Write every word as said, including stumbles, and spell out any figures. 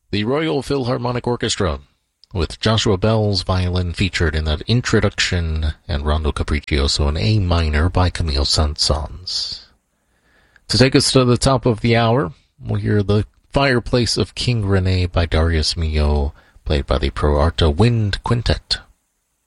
The Royal Philharmonic Orchestra, with Joshua Bell's violin featured in that introduction, and Rondo Capriccioso in A minor by Camille Saint-Saëns. To take us to the top of the hour, we'll hear The Fireplace of King Rene by Darius Milhaud, played by the Pro Arta Wind Quintet.